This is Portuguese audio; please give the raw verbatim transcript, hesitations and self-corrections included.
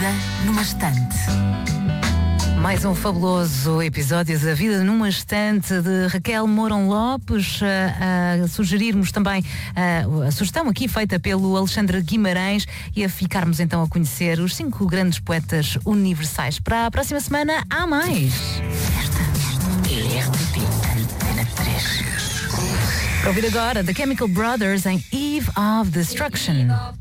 vida numa estante. Mais um fabuloso episódio da Vida numa Estante de Raquel Mourão Lopes, a, a sugerirmos também a, a sugestão aqui feita pelo Alexandre Guimarães e a ficarmos então a conhecer os cinco grandes poetas universais. Para a próxima semana há mais. Esta é R T P Antena três. Para ouvir agora The Chemical Brothers em Eve of Destruction.